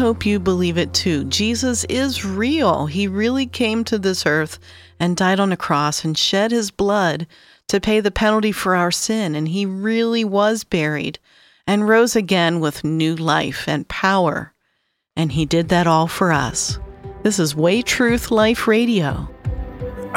hope you believe it too. Jesus is real. He really came to this earth and died on a cross and shed his blood to pay the penalty for our sin. And he really was buried and rose again with new life and power. And he did that all for us. This is Way Truth Life Radio.